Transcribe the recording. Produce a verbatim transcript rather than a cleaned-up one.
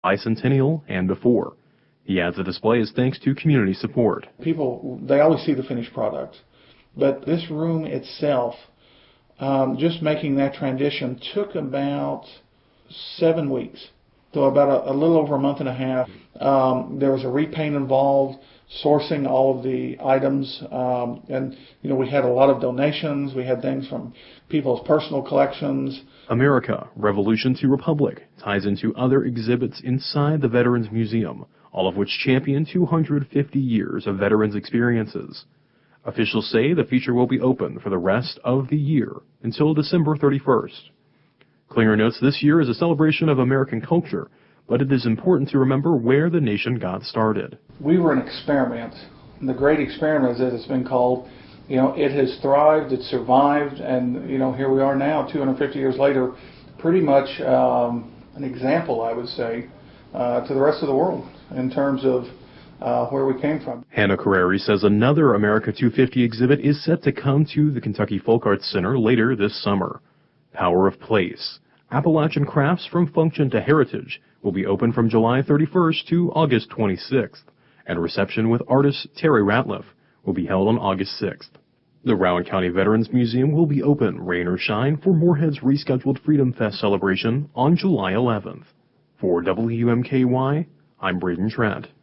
bicentennial and before. He adds the display is thanks to community support. People, they always see the finished product, but this room itself, um, just making that transition took about seven weeks. So about a, a little over a month and a half. Um, there was a repaint involved, sourcing all of the items, um, and you know we had a lot of donations. We had things from people's personal collections. America, Revolution to Republic ties into other exhibits inside the Veterans Museum, all of which champion two hundred fifty years of veterans' experiences. Officials say the feature will be open for the rest of the year until December thirty-first. Klinger notes this year is a celebration of American culture, but it is important to remember where the nation got started. We were an experiment. And the great experiment, as it's been called, you know, it has thrived, it survived, and, you know, here we are now, two hundred fifty years later, pretty much um, an example, I would say, uh, to the rest of the world in terms of uh, where we came from. Hannah Carreri says another America two fifty exhibit is set to come to the Kentucky Folk Arts Center later this summer. Power of Place, Appalachian Crafts from Function to Heritage, will be open from July thirty-first to August twenty-sixth, and a reception with artist Terry Ratliff will be held on August sixth. The Rowan County Veterans Museum will be open, rain or shine, for Moorhead's rescheduled Freedom Fest celebration on July eleventh. For W M K Y, I'm Braden Trent.